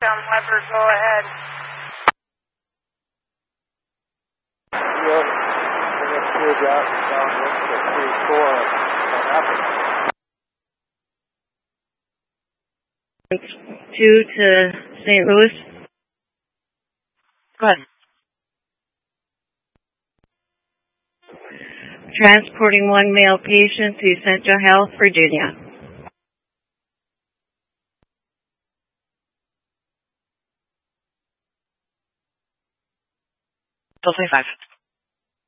Leopard, go ahead. Yes, bring us to a drop downwind to 3-4 on Apple. 2 to St. Louis. Go ahead. Transporting one male patient to Central Health, Virginia. Still 25.